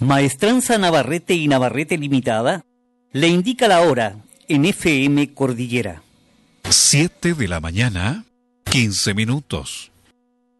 Maestranza Navarrete y Navarrete Limitada le indica la hora en FM Cordillera. 7 de la mañana, 15 minutos.